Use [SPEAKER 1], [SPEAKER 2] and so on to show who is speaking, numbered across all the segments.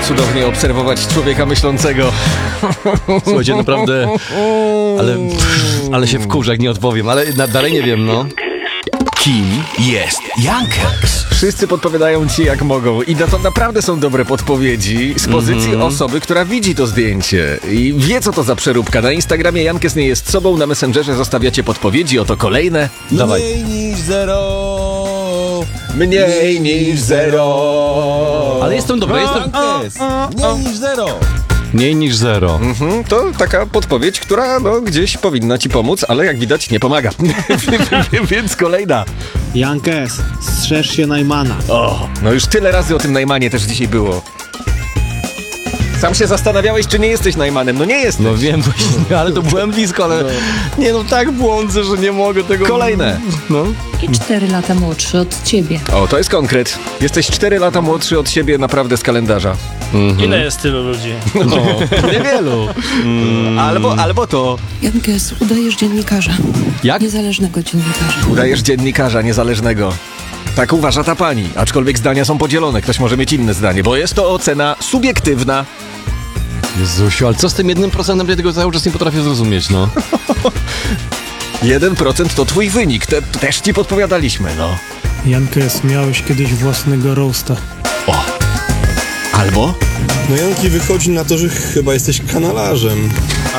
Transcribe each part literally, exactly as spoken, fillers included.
[SPEAKER 1] cudownie obserwować człowieka myślącego.
[SPEAKER 2] Słuchajcie, naprawdę, ale, ale się wkurzę, jak nie odpowiem, ale na, dalej nie wiem, no.
[SPEAKER 3] Kim jest Jankes?
[SPEAKER 1] Wszyscy podpowiadają ci jak mogą i to naprawdę są dobre podpowiedzi z pozycji mm-hmm. osoby, która widzi to zdjęcie i wie, co to za przeróbka. Na Instagramie Jankes nie jest sobą, na Messengerze zostawiacie podpowiedzi, oto kolejne.
[SPEAKER 3] Dawaj. Mniej niż zero.
[SPEAKER 1] Mniej niż zero.
[SPEAKER 2] Ale jestem dobry, jestem...
[SPEAKER 3] Jankes. Mniej niż zero.
[SPEAKER 2] Mniej niż zero.
[SPEAKER 1] Mhm, to taka podpowiedź, która no, gdzieś powinna ci pomóc, ale jak widać nie pomaga. Więc kolejna.
[SPEAKER 4] Jankes, strzeż się Najmana.
[SPEAKER 1] O, no już tyle razy o tym Najmanie też dzisiaj było. Sam się zastanawiałeś, czy nie jesteś Najmanem. No nie jesteś.
[SPEAKER 2] No wiem właśnie, ale to byłem blisko, ale... No. Nie no, tak błądzę, że nie mogę tego...
[SPEAKER 1] Kolejne.
[SPEAKER 2] No.
[SPEAKER 5] I cztery lata młodszy od ciebie.
[SPEAKER 1] O, to jest konkret. Jesteś cztery lata młodszy od siebie naprawdę z kalendarza.
[SPEAKER 6] Mm-hmm. Ile jest tylu ludzi?
[SPEAKER 2] No, niewielu. Mm. Albo, albo to...
[SPEAKER 5] Jankes, udajesz dziennikarza.
[SPEAKER 2] Jak?
[SPEAKER 5] Niezależnego dziennikarza.
[SPEAKER 1] Udajesz dziennikarza niezależnego. Tak uważa ta pani, aczkolwiek zdania są podzielone. Ktoś może mieć inne zdanie, bo jest to ocena subiektywna.
[SPEAKER 2] Jezusiu, ale co z tym jednym procentem? Ja tego cały czas nie potrafię zrozumieć, no.
[SPEAKER 1] Jeden procent to twój wynik, Te, też ci podpowiadaliśmy, no.
[SPEAKER 4] Jankes, miałeś kiedyś własnego roasta.
[SPEAKER 1] O. Albo?
[SPEAKER 7] No Janki, wychodzi na to, że chyba jesteś kanalarzem.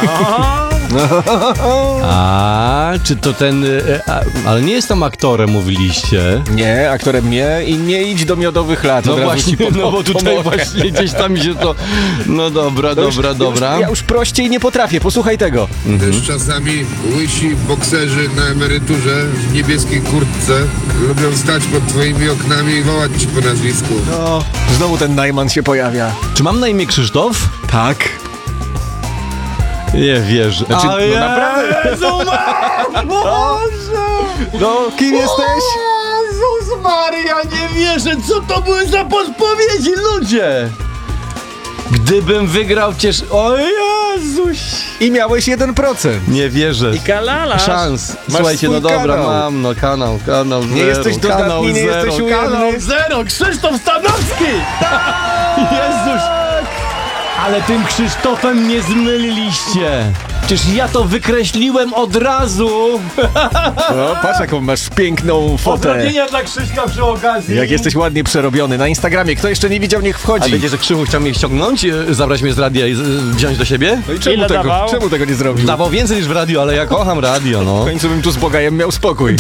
[SPEAKER 2] A, czy to ten... A, ale nie jest tam aktorem, mówiliście.
[SPEAKER 1] Nie, aktorem nie i nie idź do miodowych lat.
[SPEAKER 2] No
[SPEAKER 1] od razu
[SPEAKER 2] właśnie,
[SPEAKER 1] ci pom-
[SPEAKER 2] no bo tutaj
[SPEAKER 1] pomogę.
[SPEAKER 2] właśnie gdzieś tam się to... No dobra,
[SPEAKER 1] To już,
[SPEAKER 2] dobra, dobra.
[SPEAKER 1] Już, ja już prościej nie potrafię, posłuchaj tego.
[SPEAKER 8] Mhm. Też czasami łysi bokserzy na emeryturze w niebieskiej kurtce lubią stać pod twoimi oknami i wołać ci po nazwisku.
[SPEAKER 1] No, znowu ten Najman się pojawia.
[SPEAKER 2] Czy mam na imię Krzysztof?
[SPEAKER 1] Tak.
[SPEAKER 2] Nie wierzę.
[SPEAKER 1] Znaczy,
[SPEAKER 2] A
[SPEAKER 1] no
[SPEAKER 2] Jezu,
[SPEAKER 1] naprawdę.
[SPEAKER 2] Boże!
[SPEAKER 1] No, kim jesteś?
[SPEAKER 2] Jezus Maria, nie wierzę, co to były za podpowiedzi, ludzie! Gdybym wygrał ciesz... O Jezuś!
[SPEAKER 1] I miałeś jeden procent.
[SPEAKER 2] Nie wierzę.
[SPEAKER 6] I kalala.
[SPEAKER 2] Szans.
[SPEAKER 1] Masz
[SPEAKER 2] Słuchajcie,
[SPEAKER 1] swój
[SPEAKER 2] no dobra,
[SPEAKER 1] kanał.
[SPEAKER 2] mam, no kanał, kanał zero.
[SPEAKER 1] Nie jesteś dodatni,
[SPEAKER 2] kanał
[SPEAKER 1] nie
[SPEAKER 2] zero,
[SPEAKER 1] jesteś ujemny.
[SPEAKER 2] kanał zero, Krzysztof Stanowski! Jezuś! Ale tym Krzysztofem mnie zmyliliście. Przecież ja to wykreśliłem od razu.
[SPEAKER 1] No, patrz jaką masz piękną fotę.
[SPEAKER 2] Pozdrowienia dla Krzyśka przy okazji.
[SPEAKER 1] Jak jesteś ładnie przerobiony. Na Instagramie, kto jeszcze nie widział, niech
[SPEAKER 2] A
[SPEAKER 1] wchodzi.
[SPEAKER 2] wiecie, że Krzychu chciał mnie ściągnąć, e, zabrać mnie z radia i z, wziąć do siebie?
[SPEAKER 1] No i czemu
[SPEAKER 6] Ile
[SPEAKER 1] tego,
[SPEAKER 6] dawał?
[SPEAKER 1] czemu tego nie zrobił?
[SPEAKER 2] Dawał więcej niż w radiu, ale ja kocham radio, no.
[SPEAKER 1] W końcu bym tu z Bogajem miał spokój.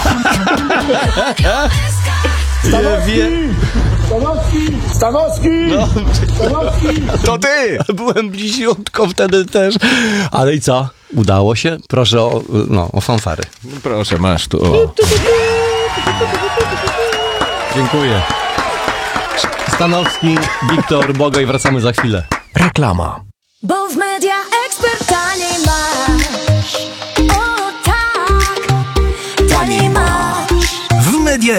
[SPEAKER 2] Nie wie...
[SPEAKER 4] Stanowski!
[SPEAKER 2] No,
[SPEAKER 1] To ty!
[SPEAKER 2] byłem bliziutko wtedy też. Ale i co? Udało się? Proszę o, no, o fanfary.
[SPEAKER 1] No proszę, masz tu. O.
[SPEAKER 2] Dziękuję. Stanowski, Wiktor, Boga i wracamy za chwilę.
[SPEAKER 3] Reklama.
[SPEAKER 9] Bo w Media Expert